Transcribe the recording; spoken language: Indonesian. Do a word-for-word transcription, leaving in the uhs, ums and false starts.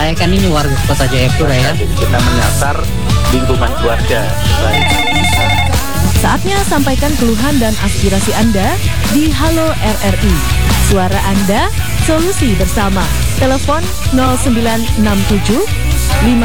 saya kan ini warga Kota Jayapura ya. Jadi kita menyasar lingkungan keluarga. Saatnya sampaikan keluhan dan aspirasi Anda di Halo R R I. Suara Anda, solusi bersama. Telepon nol sembilan enam tujuh lima